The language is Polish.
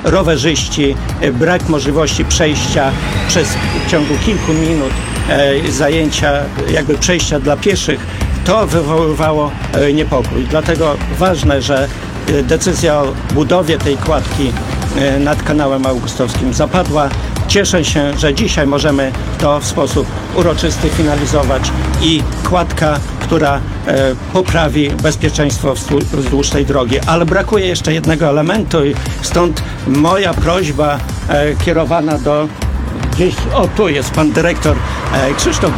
rowerzyści, brak możliwości przejścia w ciągu kilku minut, zajęcia, jakby przejścia dla pieszych, to wywoływało niepokój. Dlatego ważne, że decyzja o budowie tej kładki nad kanałem augustowskim zapadła. Cieszę się, że dzisiaj możemy to w sposób uroczysty finalizować i kładka, która poprawi bezpieczeństwo wzdłuż tej drogi. Ale brakuje jeszcze jednego elementu i stąd moja prośba kierowana do... Gdzieś, o tu jest pan dyrektor Krzysztof